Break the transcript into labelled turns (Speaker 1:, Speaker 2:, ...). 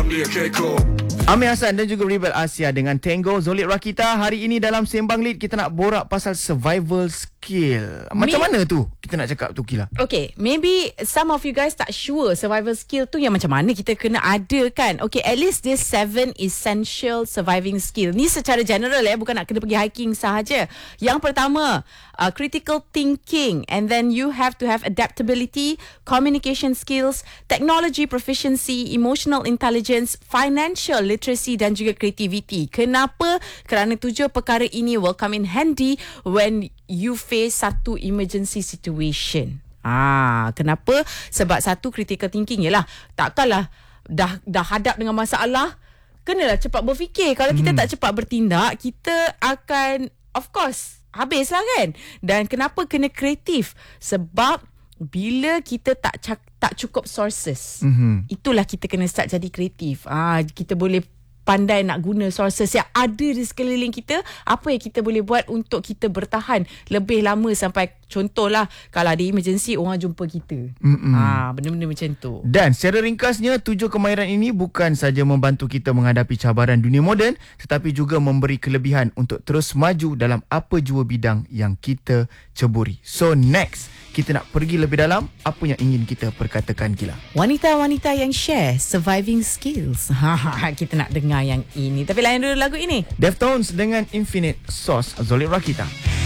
Speaker 1: Amir Hassan dan juga Rebel Asia dengan Tango Zolit Rakita. Hari ini dalam Sembang Lead kita nak borak pasal survival skill. Macam mana tu kita nak cakap tu, Kila?
Speaker 2: Okay, maybe some of you guys tak sure survival skill tu yang macam mana kita kena ada kan. Okay, at least this 7 essential surviving skill. Ni secara general bukan nak kena pergi hiking sahaja. Yang pertama, critical thinking, and then you have to have adaptability, communication skills, technology proficiency, emotional intelligence, financial literacy dan juga creativity. Kenapa? Kerana 7 perkara ini will come in handy when you face satu emergency situation. Kenapa? Sebab satu, critical thinking ialah takkanlah dah hadap dengan masalah, kenalah cepat berfikir. Kalau kita tak cepat bertindak, kita akan of course habislah kan. Dan kenapa kena kreatif? Sebab bila kita tak cukup sources, itulah kita kena start jadi kreatif. Kita boleh pandai nak guna sources yang ada di sekeliling kita. Apa yang kita boleh buat untuk kita bertahan lebih lama, sampai contohlah kalau ada emergency orang jumpa kita. Benda-benda macam tu.
Speaker 1: Dan secara ringkasnya, 7 kemahiran ini bukan saja membantu kita menghadapi cabaran dunia moden, tetapi juga memberi kelebihan untuk terus maju dalam apa jua bidang yang kita ceburi. So next, kita nak pergi lebih dalam apa yang ingin kita perkatakan, Gila.
Speaker 2: Wanita-wanita yang share surviving skills. Kita nak dengar yang ini. Tapi layan dulu lagu ini.
Speaker 1: Deftones dengan Infinite Sauce, Zolit Rakita.